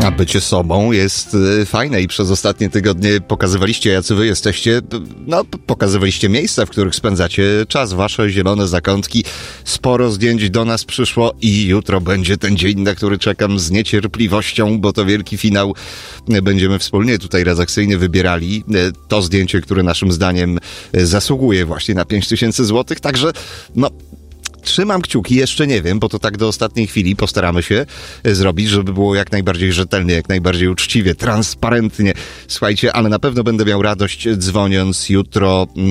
A bycie sobą jest fajne i przez ostatnie tygodnie pokazywaliście, jacy wy jesteście. No, pokazywaliście miejsca, w których spędzacie czas, wasze zielone zakątki. Sporo zdjęć do nas przyszło i jutro będzie ten dzień, na który czekam z niecierpliwością, bo to wielki finał. Będziemy wspólnie tutaj redakcyjnie wybierali to zdjęcie, które naszym zdaniem zasługuje właśnie na 5000 złotych. Także, no... Trzymam kciuki, jeszcze nie wiem, bo to tak do ostatniej chwili postaramy się zrobić, żeby było jak najbardziej rzetelnie, jak najbardziej uczciwie, transparentnie. Słuchajcie, ale na pewno będę miał radość dzwoniąc jutro